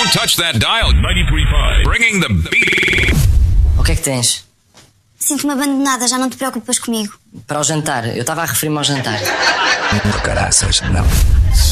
Don't touch that dial. 93.5. Bringing the beat. O que é que tens? Sinto-me abandonada, já não te preocupas comigo. Para o jantar. Eu estava a referir-me ao jantar. Caraças, não.